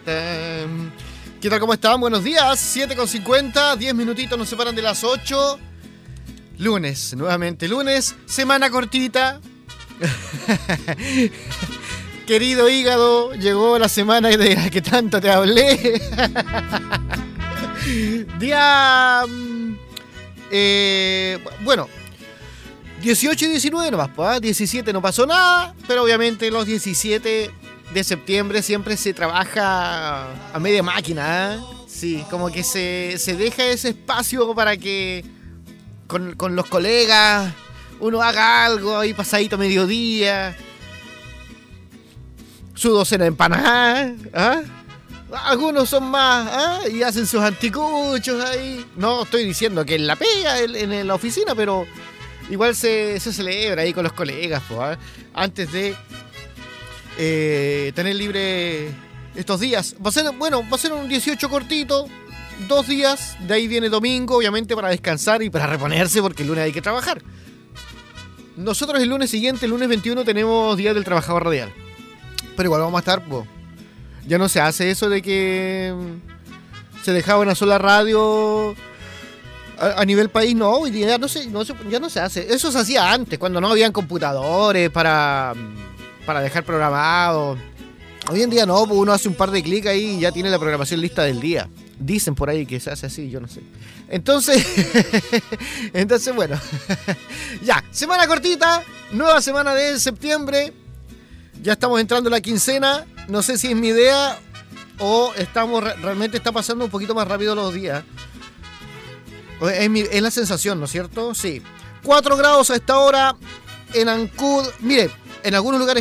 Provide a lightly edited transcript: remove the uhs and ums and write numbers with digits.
¿Qué tal? ¿Cómo están? Buenos días. 7:50, 10 minutitos nos separan de las 8. Lunes, nuevamente lunes. Semana cortita. Querido hígado, llegó la semana de la que tanto te hablé. Día... bueno, 18 y 19 nomás, pues, 17 no pasó nada, pero obviamente los 17 de septiembre siempre se trabaja a media máquina, ¿eh? Sí, como que se deja ese espacio para que con los colegas uno haga algo ahí pasadito mediodía, su docena de empanadas, ¿ah? Algunos son más, y hacen sus anticuchos ahí. No estoy diciendo que en la pega, en la oficina, pero igual se celebra ahí con los colegas, pues, antes de tener libre estos días. Va a ser un 18 cortito, 2 días, de ahí viene domingo, obviamente para descansar y para reponerse, porque el lunes hay que trabajar. Nosotros el lunes siguiente, el lunes 21, tenemos Día del Trabajador Radial. Pero igual vamos a estar, pues. Ya no se hace eso de que se dejaba una sola radio a nivel país, no, hoy día ya no se hace. Eso se hacía antes, cuando no habían computadores para dejar programado. Hoy en día no, pues uno hace un par de clics ahí y ya tiene la programación lista del día. Dicen por ahí que se hace así, yo no sé. Entonces, bueno, ya, semana cortita, nueva semana de septiembre. Ya estamos entrando a la quincena. No sé si es mi idea o realmente está pasando un poquito más rápido los días. Es la sensación, ¿no es cierto? Sí. 4 grados a esta hora en Ancud. Mire, en algunos lugares